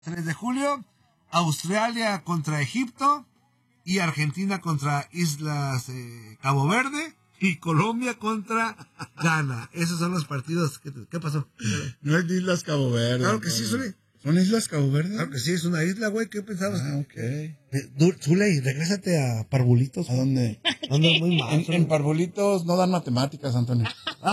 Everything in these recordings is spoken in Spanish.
3 de julio, Australia contra Egipto y Argentina contra Islas Cabo Verde y Colombia contra Ghana. Esos son los partidos. ¿Qué pasó? No es Islas Cabo Verde. Claro que sí, Zuli. ¿Son Islas Cabo Verde? Claro que sí, es una isla, güey. ¿Qué pensabas? Ok. Zuley, regrésate a Parvulitos. ¿A dónde? Ando muy mal. En Parvulitos no dan matemáticas, Antonio.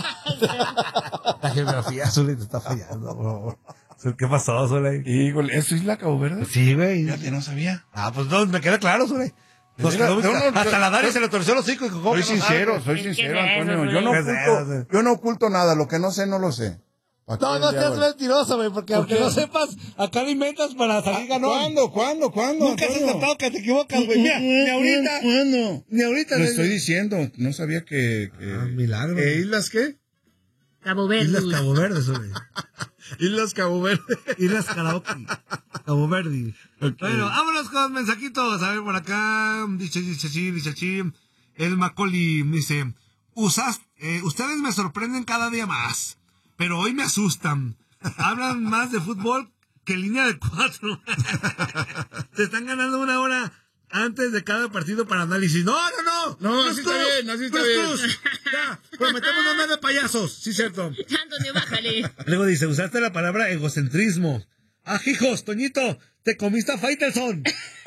La geografía, Zuley, te está fallando, por favor. ¿Qué pasó, Zuley? Híjole, ¿es Isla Cabo Verde? Sí, güey. Fíjate, no sabía. Pues no, me queda claro, Zuley. Hasta la Dari se le torció los hocico. Soy sincero, Antonio. Yo no oculto nada. Lo que no sé, no lo sé. No seas mentiroso, güey, porque aunque no sepas, acá lo inventas para salir ganón. ¿Cuándo? Nunca has intentado que te equivocas, güey. Mira, ni ahorita. ¿Cuándo? Ni ahorita. Lo estoy diciendo. No sabía que... milagro. ¿Islas qué? Cabo Verde. Islas Cabo Verde, güey. Islas Cabo Verde. Islas Karaoke. Cabo Verde. Okay. Bueno, vámonos con mensajitos. A ver, por acá. Dice el Macaulay dice: ustedes me sorprenden cada día más, pero hoy me asustan. Hablan más de fútbol que línea de 4. Se están ganando 1 hora antes de cada partido para análisis. No, así está bien, así está bien. Ya, prometemos no andar de payasos. Sí, cierto. Antonio, bájale. Luego dice: usaste la palabra egocentrismo. Hijos, Toñito, te comiste a Faitelson.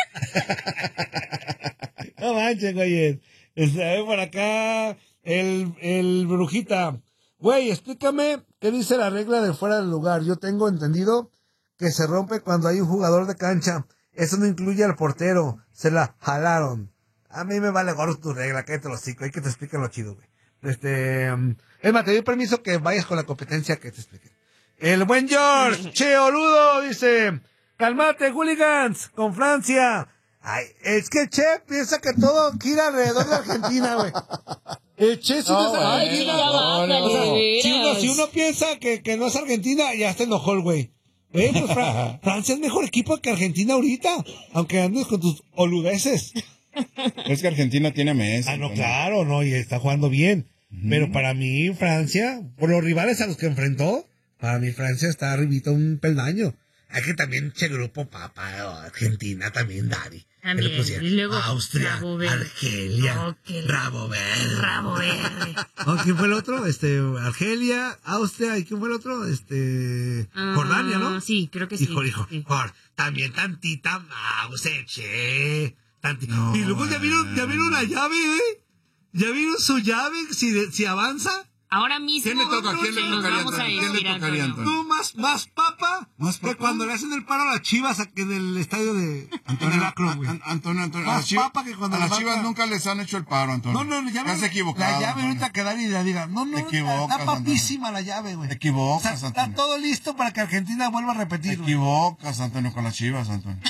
No manches, güey. Por acá, el Brujita. Güey, explícame qué dice la regla de fuera del lugar. Yo tengo entendido que se rompe cuando hay un jugador de cancha. Eso no incluye al portero. Se la jalaron. A mí me vale gorro tu regla, cállate los hocico. Hay que te expliquen lo chido, güey. Es más, te doy permiso que vayas con la competencia que te expliquen. El buen George, che, boludo, dice: cálmate, hooligans, con Francia. Ay, es que Che piensa que todo gira alrededor de Argentina, güey. El Che sí no es Argentina. Si uno piensa que no es Argentina, ya está enojó el güey. Pues Francia es mejor equipo que Argentina ahorita, aunque andes con tus oludeces. Es que Argentina tiene a Messi. No, claro, no, y está jugando bien. Pero para mí, Francia, por los rivales a los que enfrentó, para mí Francia está arribita un peldaño. Hay que también grupo papá, Argentina también, Dari. También. Y luego, Austria, Argelia, Rabo Verde. ¿Quién fue el otro? Argelia, Austria, ¿y quién fue el otro? Jordania, ¿no? Sí, creo que sí. Hijo. Sí. También tantita mouse, Che. No, y luego ya vieron la llave, ¿eh? ¿Ya vieron su llave si avanza? Ahora mismo. ¿Quién le toca? ¿Quién le tocaría, Antonio? Tú más papa que cuando le hacen el paro a las Chivas en el estadio de Acro, güey. Antonio. Más papa que cuando a las Chivas nunca les han hecho el paro, Antonio. No, ya estás equivocado. La llave ahorita que Dani le diga. No, está papísima la llave, güey. Te equivocas, Antonio. Antonio. Está todo listo para que Argentina vuelva a repetir. Te equivocas, Antonio, con las Chivas, Antonio.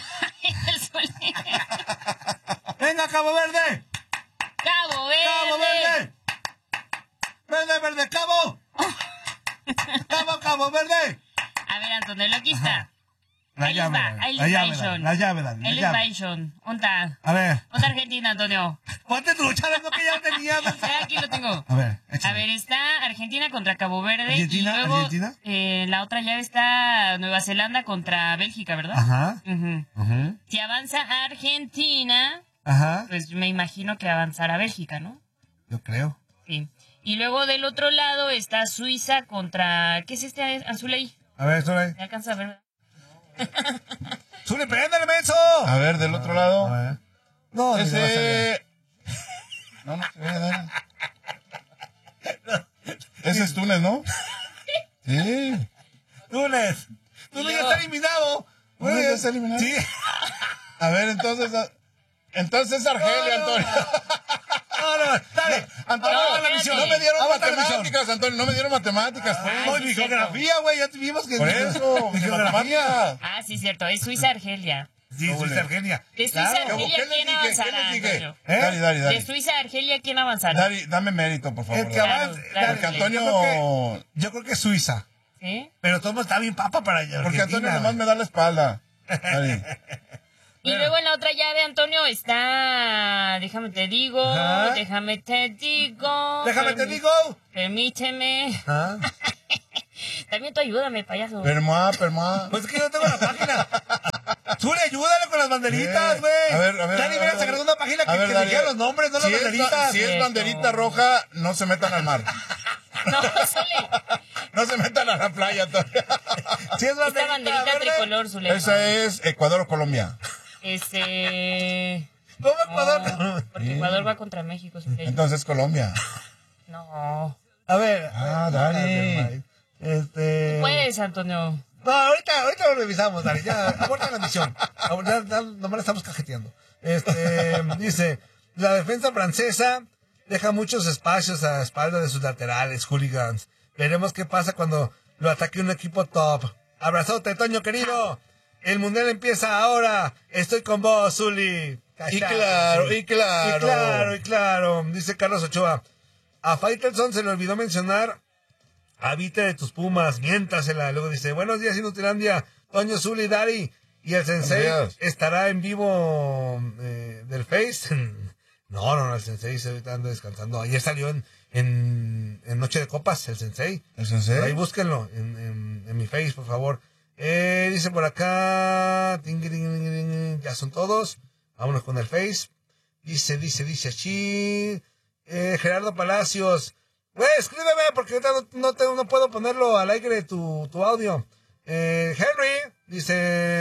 ¡Venga, Cabo Verde! ¡Cabo Verde! ¡Verde, Cabo! ¡Cabo Verde! A ver, Antonio, aquí está. La llave, Dani. El Invasion. ¿Dónde? A ver. ¿Dónde Argentina, Antonio? Ponte tu luchada, no que ya lo tenía. Aquí lo tengo. A ver, está Argentina contra Cabo Verde. ¿Argentina? Y luego, ¿Argentina? La otra llave está Nueva Zelanda contra Bélgica, ¿verdad? Ajá. Si avanza Argentina, pues me imagino que avanzará Bélgica, ¿no? Yo creo. Sí. Y luego del otro lado está Suiza contra... ¿Qué es azul ahí? A ver, Zule. ¿Me alcanza a ver? ¡Zule, préndale, menso! A ver, del otro lado. A ver. No, ese... No se ve, dale. Ese es Túnez, ¿no? Sí. Túnez ya está eliminado. ¿Túnez ya está eliminado? Sí. A ver, entonces Argelia, Antonio. Dale. Antonio, no me dieron matemáticas, Antonio, no me dieron matemáticas. Mi geografía, güey, ya tuvimos que... Por eso, mi geografía. Sí, cierto, es Suiza-Argelia. Sí, Suiza-Argelia. De Suiza-Argelia, ¿quién avanzará, Antonio? Dale. De Suiza-Argelia, ¿quién avanzará? Dame mérito, por favor. El que avance. Porque Antonio... Yo creo que es Suiza. ¿Sí? Pero todo está bien papa para allá. Porque Antonio nomás me da la espalda. Dale. Y luego en la otra llave, Antonio, está... Déjame te digo. Permíteme. También tú ayúdame, payaso. Perma. Pues es que yo no tengo la página. Zuli, ayúdale con las banderitas, güey. A ver. Ya ni hubieran sacado una página que dijera los nombres, no las banderitas. Si es banderita roja, no se metan al mar. No, Zuli. No se metan a la playa todavía. Si es Esta banderita tricolor, Zuli. Esa es Ecuador o Colombia. ¿Cómo Ecuador? No, porque Ecuador va contra México, Zuli. Entonces Colombia. No. A ver. Dale. Tú puedes, Antonio. No, ahorita lo revisamos, Dani. Ya, aborta la misión. Nomás la estamos cajeteando. Dice, la defensa francesa deja muchos espacios a la espalda de sus laterales, hooligans. Veremos qué pasa cuando lo ataque un equipo top. Abrazote, Toño querido. El mundial empieza ahora. Estoy con vos, Zuli. Y claro. Dice Carlos Ochoa. A Faitelson se le olvidó mencionar a Vite de tus Pumas. Miéntasela. Luego dice, buenos días, Inutilandia. Toño, Zuli, Dari. Y el Sensei estará en vivo del Face. No, el Sensei se ahorita anda descansando. Ayer salió en Noche de Copas, el Sensei. ¿El Sensei? Ahí búsquenlo en mi Face, por favor. Dice por acá. Ya son todos. Vámonos con el Face. Dice así. Gerardo Palacios. Güey, escríbeme porque ahorita no puedo ponerlo al aire tu audio. Henry dice...